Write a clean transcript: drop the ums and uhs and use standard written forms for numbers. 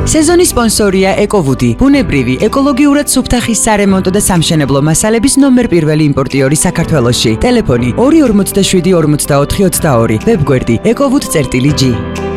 სეზონის სპონსორია ეკოვუდი, ბუნებრივი, ეკოლოგიურად სუფთა ხის სარემონტო და სამშენებლო მასალების ნომერ პირველი იმპორტიორი საქართველოში. ტელეფონი 247 44 22, ვებგვერდი ekovud.g